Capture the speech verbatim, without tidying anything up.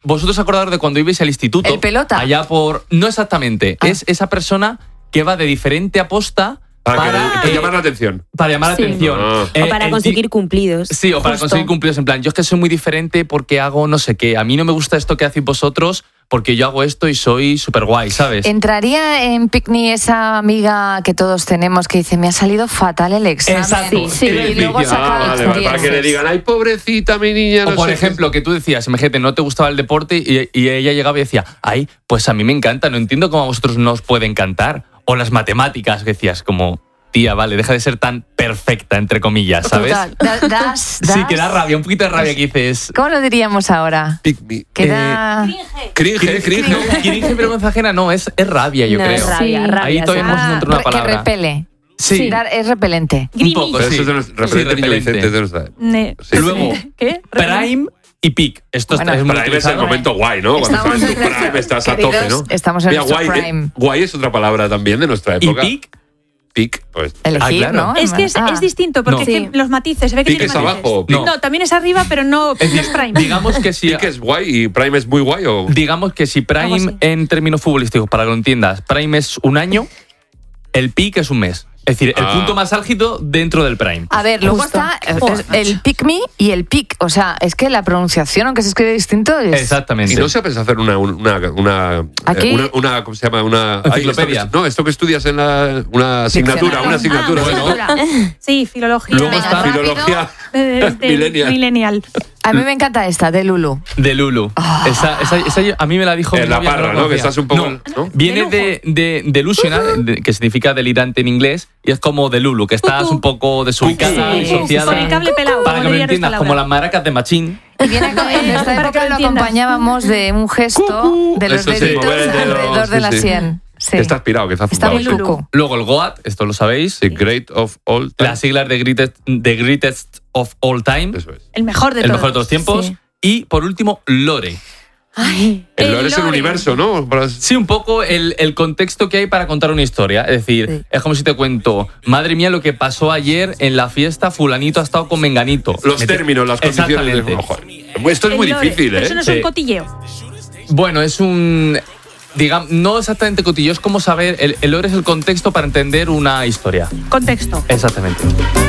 vosotros acordaros de cuando ibais al instituto. El pelota. Allá por... No exactamente. Ah. Es esa persona que va de diferente a posta Para, para, que, eh, llamar la atención. para llamar Sí. la atención. Ah. Eh, O para el conseguir ti- cumplidos. Sí, o para Justo. conseguir cumplidos. En plan, yo es que soy muy diferente porque hago no sé qué. A mí no me gusta esto que hacéis vosotros porque yo hago esto y soy súper guay, ¿sabes? ¿Entraría en Picnic esa amiga que todos tenemos que dice, me ha salido fatal el examen? Exacto. Sí, sí, Sí, y luego sí, saca Ah, vale, vale, para que le digan, ay, pobrecita mi niña. O no por sé ejemplo, que tú decías, imagínate, no te gustaba el deporte y, y ella llegaba y decía, ay, pues a mí me encanta, no entiendo cómo a vosotros no os puede encantar. O las matemáticas, que decías, como, tía, vale, deja de ser tan perfecta, entre comillas, ¿sabes? Total. Da- das- Sí, das- que da rabia, un poquito de rabia que dices... ¿Cómo lo diríamos ahora? Pick me. Que Eh, da... Cringe, cringe. No, cringe y vergüenza ajena no, es, es rabia, yo No, creo. es rabia, Sí. rabia. Ahí todavía ¿sabes? hemos encontrado una re- que palabra. repele. Sí, Dar- es repelente. un poco, Pero sí. eso es de nuestro Sí, referente niño repelente. Vicente, es de nuestra- Ne- Sí. Luego, ¿Qué? Prime y Peak. Esto Bueno, es muy Prime es el utilizado. momento guay, ¿no? Cuando Estamos estás en tu en nuestro- prime, estás a queridos, tope, ¿no? estamos en Mira, nuestro guay, prime. eh, guay es otra palabra también de nuestra Y época. Peak, Peak, pues. Elegir, Ah, claro. ¿no? Es que es, Ah. es distinto, porque No. es que Sí. los matices, se ve que Pique tiene es matices. abajo, No. No, también es arriba, pero no, es no es decir, prime. digamos que si... Peak es guay y Prime es muy guay o. Digamos que si Algo Prime, así. en términos futbolísticos, para que lo entiendas, Prime es un año, el Peak es un mes. Es decir, el Ah. punto más álgido dentro del Prime. A ver, luego Justo. está eh, Joder, es el pick me y el pick. O sea, es que la pronunciación, aunque se escribe distinto, es... Exactamente. Y no sabes hacer una. una, una, Aquí- eh, una, una- ¿Cómo se llama? Una. Enciclopedia. Ay, esto que- no, esto que estudias en la. Una asignatura, Diccionario. una asignatura. Ah, Bueno, Sí, filología. Luego Venga, está- rápido. filología. eh, de- Millennial. millennial. A mí me encanta esta, de Lulu. De Lulu. Esa, esa- esa yo- a mí me la dijo En mi la novia, parra, la ¿no? Que conocía. estás un poco- No, ¿no? viene De de, de, delusional, de- que significa delirante en inglés, y es como de Lulu, que estás Cucú. un poco desubicada, Sí, disociada. con el cable pelado, Para como que me diría entiendas, nuestra como Laura. las maracas de Machín. Y viene con- en esta Para que época lo lo entiendas. acompañábamos de un gesto de los Eso sí, deditos mover el dedo, alrededor de sí, la sí. sien. Sí. Está aspirado, que está Está muy zumbado, sí. cucu. Luego el Goat, esto lo sabéis. The Great of All Time. Las siglas de greatest, the greatest of all time. Eso es. El mejor de El todos. mejor de todos los tiempos. Sí. Y por último, Lore. Ay, El lore es el lore. universo, ¿no? Para- Sí, un poco el, el contexto que hay para contar una historia. Es decir, Sí. es como si te cuento, madre mía, lo que pasó ayer en la fiesta, fulanito ha estado con menganito. Los Me- términos, las condiciones. De... Exactamente. Oh, joder. Esto es El muy lore, difícil, pero ¿eh? Eso no es Sí. un cotilleo. Bueno, es un... Digamos, no exactamente cotillo, es como saber, el, el lore es el contexto para entender una historia. Contexto. Exactamente.